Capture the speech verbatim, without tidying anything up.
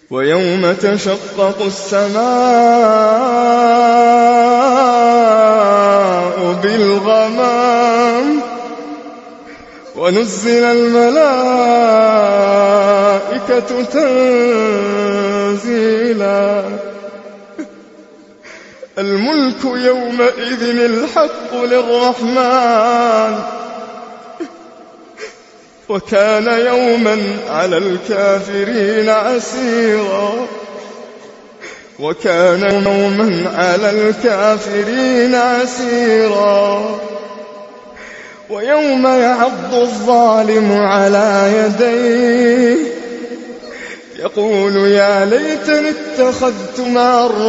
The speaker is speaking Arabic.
ويوم تشقق السماء بالغمام ونزل الملائكة تنزيلا الملك يومئذ الحق للرحمن وكان يوما على الكافرين عسيرا وكان يوما على الكافرين عسيرا ويوم يعض الظالم على يديه يقول يا ليتني اتخذت مع الرسول